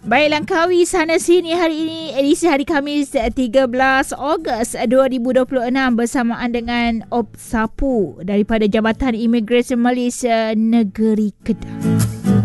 Baik, Langkawi sana sini hari ini edisi hari Khamis 13 Ogos 2026 bersamaan dengan OPSAPU daripada Jabatan Imigresen Malaysia Negeri Kedah.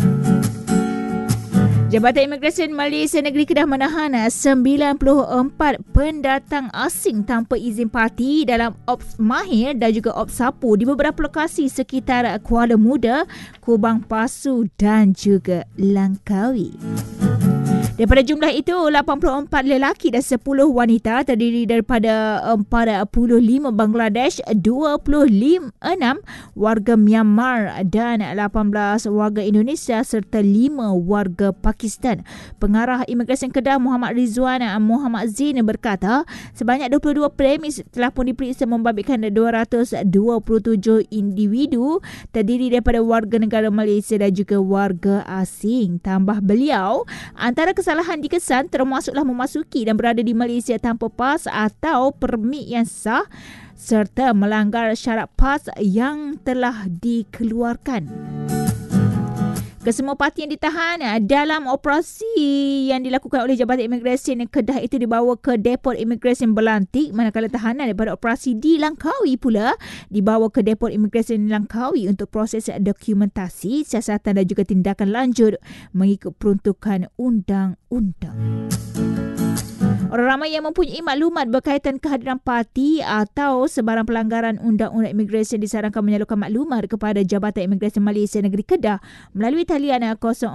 Jabatan Imigresen Malaysia Negeri Kedah menahan 94 pendatang asing tanpa izin parti dalam Ops Mahir dan juga OPSAPU di beberapa lokasi sekitar Kuala Muda, Kubang Pasu dan juga Langkawi. Daripada jumlah itu, 84 lelaki dan 10 wanita terdiri daripada 45 Bangladesh, 26 warga Myanmar dan 18 warga Indonesia serta 5 warga Pakistan. Pengarah Imigresen Kedah Muhammad Rizwan Muhammad Zin berkata, sebanyak 22 premis telah pun diperiksa membabitkan 227 individu terdiri daripada warga negara Malaysia dan juga warga asing. Tambah beliau, antara kesalahan dikesan termasuklah memasuki dan berada di Malaysia tanpa pas atau permit yang sah serta melanggar syarat pas yang telah dikeluarkan. Kesemua parti yang ditahan dalam operasi yang dilakukan oleh Jabatan Imigresen Kedah itu dibawa ke Depot Imigresen Belantik, manakala tahanan daripada operasi di Langkawi pula dibawa ke Depot Imigresen Langkawi untuk proses dokumentasi, siasatan dan juga tindakan lanjut mengikut peruntukan undang-undang. Orang ramai yang mempunyai maklumat berkaitan kehadiran parti atau sebarang pelanggaran undang-undang imigresen disarankan menyalurkan maklumat kepada Jabatan Imigresen Malaysia Negeri Kedah melalui talian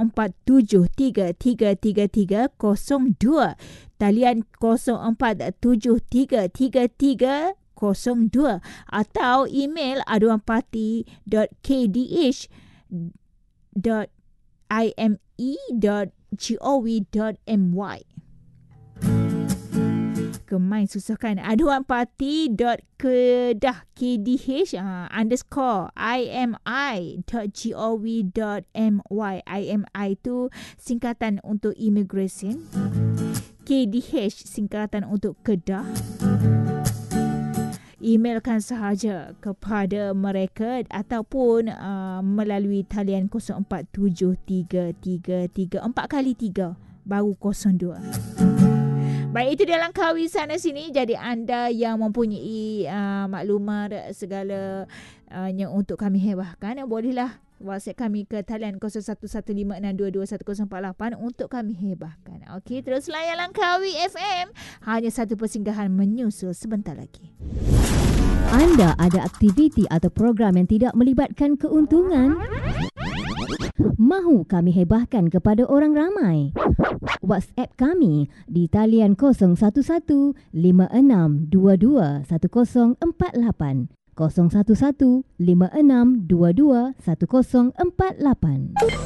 0473333302, talian 0473333302 atau email aduanparti.kdh.ime.gov.my. Kemai susah kan? aduanparti.kedah_imi.gov.my. IMI tu singkatan untuk immigration, KDH singkatan untuk Kedah. Emailkan sahaja kepada mereka ataupun melalui talian 047333 4 kali 3 baru 02. Baik, itu dia Langkawi sana sini. Jadi anda yang mempunyai maklumat segalanya untuk kami hebahkan, bolehlah WhatsApp kami ke talian 0115622148 untuk kami hebahkan. Okey, terus layan Langkawi FM. Hanya satu persinggahan menyusul sebentar lagi. Anda ada aktiviti atau program yang tidak melibatkan keuntungan? Mahu kami hebahkan kepada orang ramai? WhatsApp kami di talian 011-5622-1048. 011-5622-1048.